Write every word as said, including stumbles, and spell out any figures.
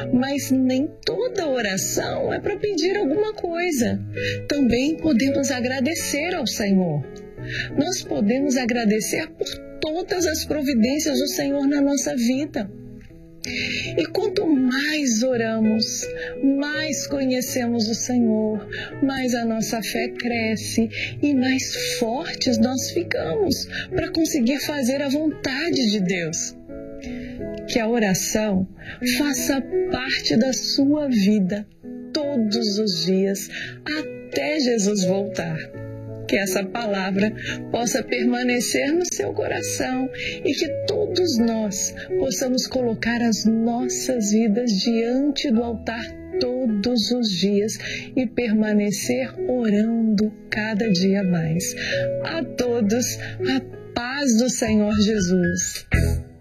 Mas nem toda oração é para pedir alguma coisa. Também podemos agradecer ao Senhor. Nós podemos agradecer por todas as providências do Senhor na nossa vida. E quanto mais oramos, mais conhecemos o Senhor, mais a nossa fé cresce e mais fortes nós ficamos para conseguir fazer a vontade de Deus. Que a oração faça parte da sua vida todos os dias, até Jesus voltar. Que essa palavra possa permanecer no seu coração e que todos nós possamos colocar as nossas vidas diante do altar todos os dias e permanecer orando cada dia mais. A todos, a paz do Senhor Jesus.